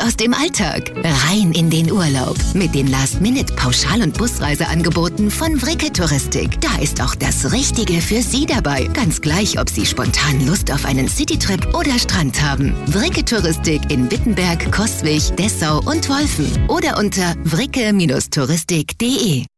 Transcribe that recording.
aus dem Alltag. Rein in den Urlaub. Mit den Last-Minute-Pauschal- und Busreiseangeboten von Vricke Touristik. Da ist auch das Richtige für Sie dabei. Ganz gleich, ob Sie spontan Lust auf einen Citytrip oder Strand haben. Vricke Touristik in Wittenberg, Coswig, Dessau und Wolfen. Oder unter vricke-touristik.de.